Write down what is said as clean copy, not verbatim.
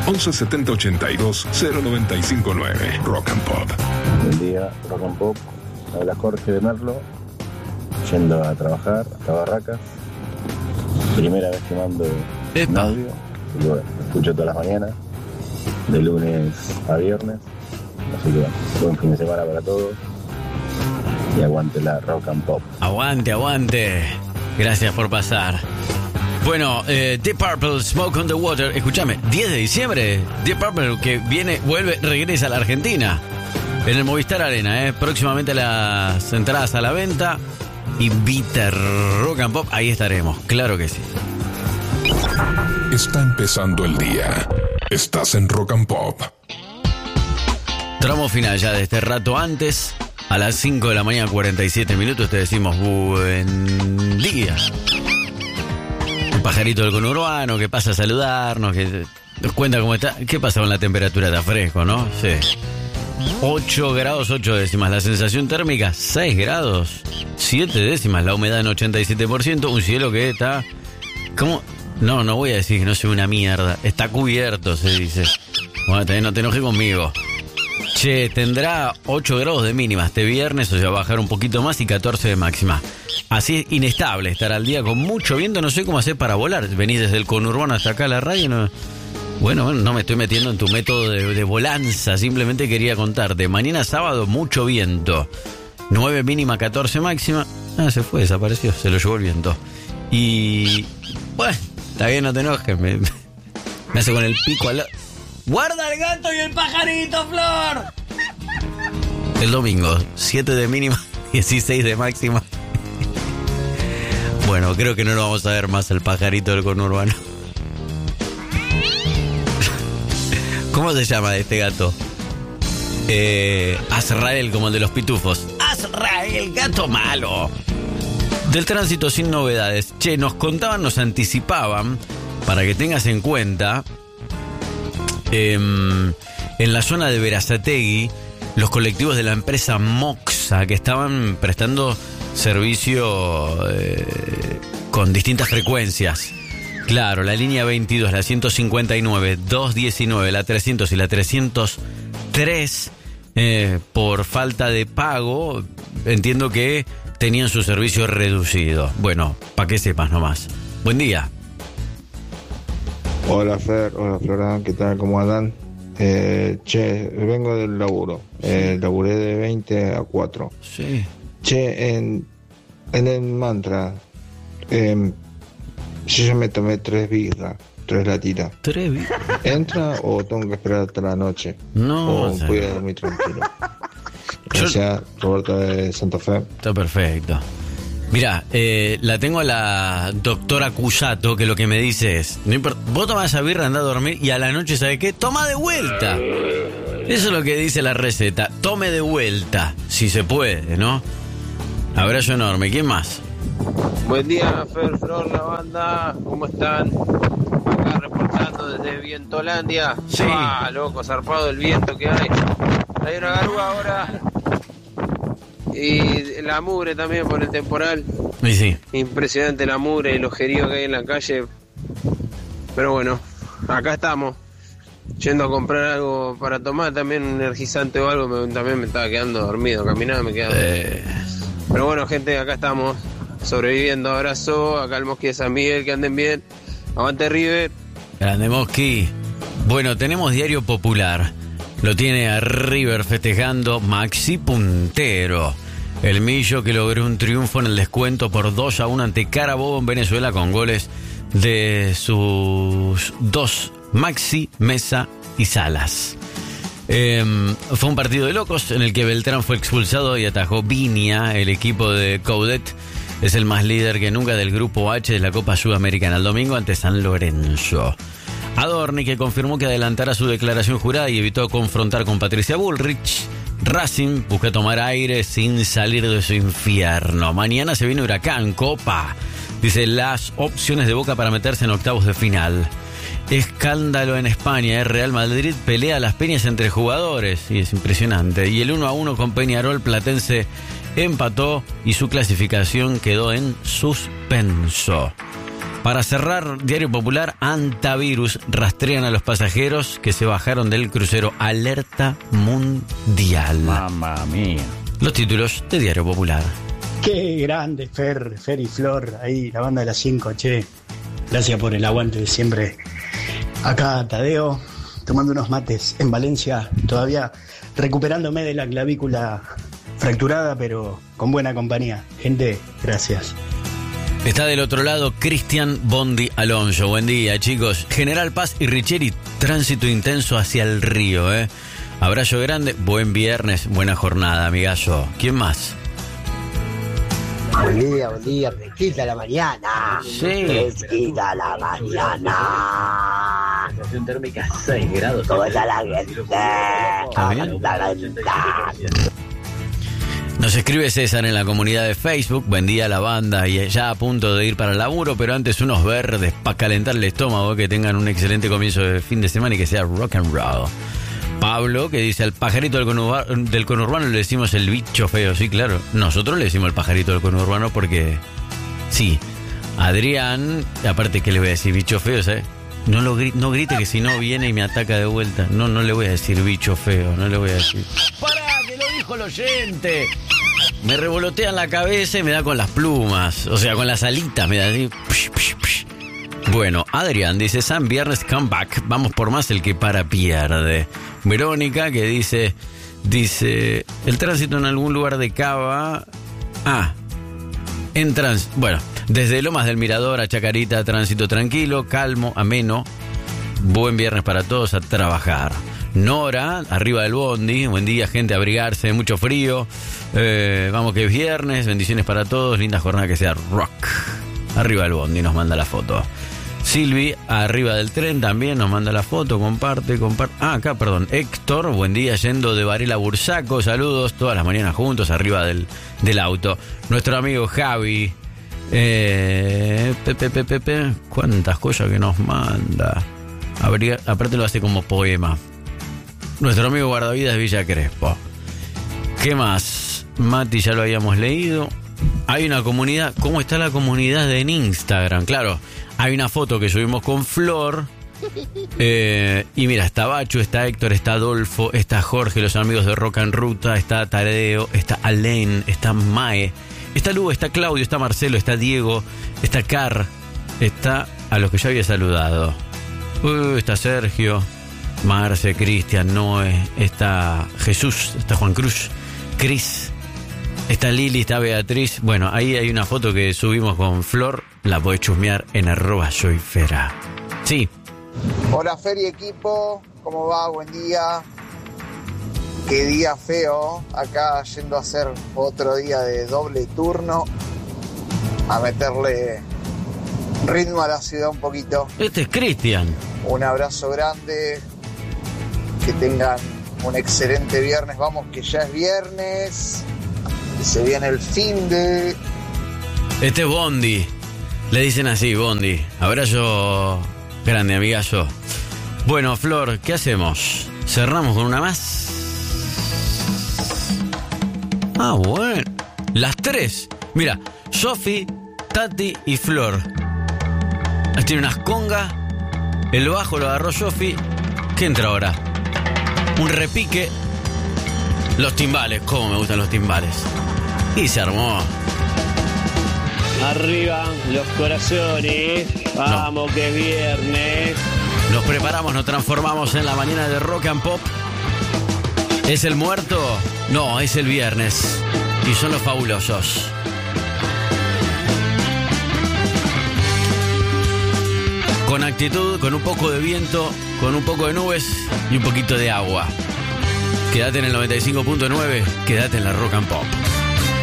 11 70 82 0959. Rock and Pop. Buen día, Rock and Pop. Habla Jorge de Merlo, yendo a trabajar hasta Barracas. Primera vez que mando un audio. Y bueno, lo escucho todas las mañanas, de lunes a viernes. Así que bueno, buen fin de semana para todos. Y aguante la Rock and Pop. Aguante, aguante. Gracias por pasar. Bueno, Deep Purple, Smoke on the Water. Escúchame, 10 de diciembre, Deep Purple que regresa a la Argentina. En el Movistar Arena, próximamente las entradas a la venta. Invita Rock and Pop, ahí estaremos, claro que sí. Está empezando el día. Estás en Rock and Pop. Tramo final ya de este rato antes. A las 5 de la mañana, 47 minutos, te decimos buen día. Un pajarito del conurbano que pasa a saludarnos, que nos cuenta cómo está. ¿Qué pasa con la temperatura? Está fresco, ¿no? Sí. 8 grados 8 décimas. La sensación térmica, 6 grados 7 décimas. La humedad en 87%. Un cielo que está... ¿Cómo? No voy a decir que no se ve una mierda. Está cubierto, se dice. Bueno, también no te enojes conmigo. Che, tendrá 8 grados de mínima este viernes, o sea, va a bajar un poquito más, y 14 de máxima. Así es, inestable estará el día con mucho viento. No sé cómo hacer para volar. Venís desde el conurbano hasta acá a la radio. No... Bueno, no me estoy metiendo en tu método de volanza. Simplemente quería contarte. Mañana sábado, mucho viento. 9 mínima, 14 máxima. Se fue, desapareció, se lo llevó el viento. Y... bueno, está bien, no te enojes. Me hace con el pico al lado. ¡Guarda el gato y el pajarito, Flor! El domingo, 7 de mínima, 16 de máxima. Bueno, creo que no lo vamos a ver más el pajarito del conurbano. ¿Cómo se llama este gato? Azrael, como el de los pitufos. Azrael, gato malo. Del tránsito sin novedades. Che, nos contaban, nos anticipaban, para que tengas en cuenta... en la zona de Berazategui, los colectivos de la empresa Moxa, que estaban prestando servicio con distintas frecuencias. Claro, la línea 22, la 159, 219, la 300 y la 303, por falta de pago, entiendo que tenían su servicio reducido. Bueno, para que sepas nomás. Buen día. Hola Fer, hola Florán, ¿qué tal? ¿Cómo andan? Vengo del laburo. Laburé de 20 a 4. Sí. Che, en el mantra, yo ya me tomé 3 birras, 3 latitas. ¿3 birras? ¿Entra o tengo que esperar hasta la noche? No. O voy a dormir tranquilo. Gracias, Roberto de Santa Fe. Está perfecto. Mirá, la tengo a la doctora Cusato, que lo que me dice es, no importa, vos tomás esa birra, andá a dormir y a la noche, ¿sabes qué? Toma de vuelta. Eso es lo que dice la receta. Tome de vuelta, si se puede, ¿no? Abrazo enorme. ¿Quién más? Buen día, Fer, Flor, la banda. ¿Cómo están? Acá reportando desde Vientolandia. Sí. Loco, zarpado el viento que hay. Hay una garúa ahora. Y la mugre también por el temporal. Sí, sí. Impresionante la mugre y los geridos que hay en la calle. Pero bueno, acá estamos. Yendo a comprar algo para tomar, también un energizante o algo. También me estaba quedando dormido. Caminaba, me quedaba. Pero bueno, gente, acá estamos. Sobreviviendo. Abrazo. Acá el Mosqui de San Miguel, que anden bien. Aguante River. Grande Mosqui. Bueno, tenemos Diario Popular. Lo tiene a River festejando Maxi puntero. El Millo, que logró un triunfo en el descuento por 2-1 ante Carabobo en Venezuela, con goles de sus 2, Maxi, Mesa y Salas. Fue un partido de locos en el que Beltrán fue expulsado y atajó Viña. El equipo de Coudet es el más líder que nunca del Grupo H de la Copa Sudamericana, el domingo ante San Lorenzo. Adorni, que confirmó que adelantará su declaración jurada y evitó confrontar con Patricia Bullrich. Racing busca tomar aire sin salir de su infierno. Mañana se viene Huracán, Copa. Dice, las opciones de Boca para meterse en octavos de final. Escándalo en España. Real Madrid pelea las peñas entre jugadores. Y es impresionante. Y el 1-1 con Peñarol, Platense empató y su clasificación quedó en suspenso. Para cerrar, Diario Popular, antivirus, rastrean a los pasajeros que se bajaron del crucero. Alerta mundial. Mamma mía. Los títulos de Diario Popular. Qué grande, Fer y Flor, ahí, la banda de las 5, che. Gracias por el aguante de siempre. Acá Tadeo, tomando unos mates en Valencia, todavía recuperándome de la clavícula fracturada, pero con buena compañía. Gente, gracias. Está del otro lado Cristian Bondi Alonso. Buen día, chicos. General Paz y Richeri, tránsito intenso hacia el río, ¿eh? Abrazo grande, buen viernes, buena jornada, amigazo. ¿Quién más? Buen día, fresquita la mañana. Sí. Fresquita la mañana. Sensación térmica 6 grados. ¿Cómo está la gente? Nos escribe César en la comunidad de Facebook. Buen día, la banda. Y ya a punto de ir para el laburo, pero antes unos verdes para calentar el estómago. Que tengan un excelente comienzo de fin de semana y que sea rock and roll. Pablo, que dice: al pajarito del conurbano le decimos el bicho feo. Sí, claro, nosotros le decimos el pajarito del conurbano porque... Sí, Adrián, aparte que le voy a decir bicho feo, ¿sabes? No grite que si no viene y me ataca de vuelta. No le voy a decir bicho feo, no le voy a decir... ¡Pará, que lo dijo el oyente! Me revolotea en la cabeza y me da con las plumas. O sea, con las alitas me da así... Bueno, Adrián dice: San Viernes comeback, vamos por más, el que para pierde. Verónica, que dice, el tránsito en algún lugar de Cava. Bueno, desde Lomas del Mirador a Chacarita, tránsito tranquilo, calmo, ameno. Buen viernes para todos, a trabajar. Nora, arriba del bondi, buen día, gente, abrigarse, mucho frío. Vamos que es viernes, bendiciones para todos, linda jornada, que sea rock. Arriba del bondi nos manda la foto. Silvi, arriba del tren, también nos manda la foto, comparte. Acá, perdón. Héctor, buen día, yendo de Varela a Bursaco, saludos, todas las mañanas juntos, arriba del auto. Nuestro amigo Javi, cuántas cosas que nos manda. Aparte lo hace como poema. Nuestro amigo guardavidas de Villa Crespo. ¿Qué más? Mati ya lo habíamos leído. Hay una comunidad. ¿Cómo está la comunidad en Instagram? Claro, hay una foto que subimos con Flor. Y mira, está Bachu, está Héctor, está Adolfo, está Jorge, los amigos de Rock and Ruta, está Tadeo, está Alain, está Mae, está Lu, está Claudio, está Marcelo, está Diego, está Car, está a los que ya había saludado. Está Sergio, Marce, Cristian, Noé, está Jesús, está Juan Cruz, Cris. Está Lili, está Beatriz. Bueno, ahí hay una foto que subimos con Flor. La podés chusmear en @soyfera. Sí. Hola, Fer y equipo. ¿Cómo va? Buen día. Qué día feo. Acá yendo a hacer otro día de doble turno. A meterle ritmo a la ciudad un poquito. Este es Cristian. Un abrazo grande. Que tengan un excelente viernes. Vamos, que ya es viernes. Se viene el fin de... Este es Bondi. Le dicen así, Bondi. Abrazo grande, amigazo. Bueno, Flor, ¿qué hacemos? ¿Cerramos con una más? Bueno. Las tres. Mira, Sofi, Tati y Flor. Tiene unas congas. El bajo lo agarró Sofi. ¿Qué entra ahora? Un repique. Los timbales. ¿Cómo me gustan los timbales? Y se armó. Arriba los corazones. Vamos, que es viernes. Nos preparamos, nos transformamos en la mañana de Rock and Pop. ¿Es el muerto? No, es el viernes. Y son los fabulosos. Con actitud, con un poco de viento, con un poco de nubes y un poquito de agua. Quédate en el 95.9, quédate en la Rock and Pop.